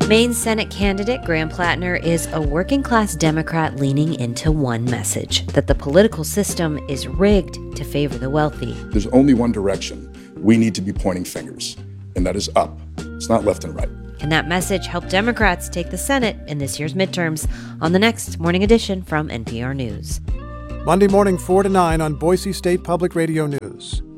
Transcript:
Maine Senate candidate Graham Plattner is a working-class Democrat leaning into one message, that the political system is rigged to favor the wealthy. There's only one direction we need to be pointing fingers, and that is up. It's not left and right. Can that message help Democrats take the Senate in this year's midterms? On the next Morning Edition from NPR News. Monday morning 4 to 9 on Boise State Public Radio News.